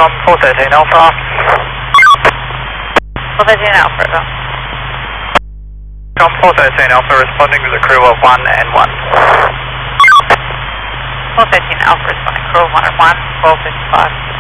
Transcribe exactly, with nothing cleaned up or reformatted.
from four thirteen Alpha. four thirteen Alpha, go. From four thirteen Alpha, responding to the crew of one and one. four thirteen Alpha responding, crew of one and one, twelve fifty-five.